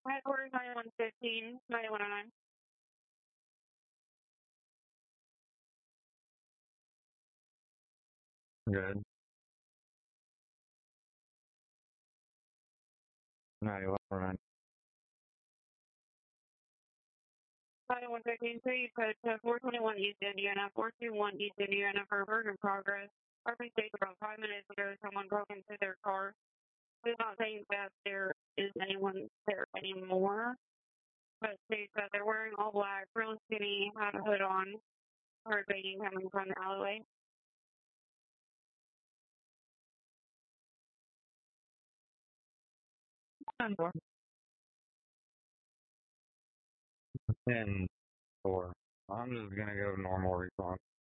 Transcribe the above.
Headquarters 9115, 9109. Good. 9109. 9115, please code to 421 East Indiana, 421 East Indiana for burden progress. Our mistake about 5 minutes ago, someone broke into their car. We're not saying that there is anyone there anymore, but they said they're wearing all black, real skinny, had a hood on, heard banging coming from the alleyway. 10-4. 10-4. I'm just gonna go normal response.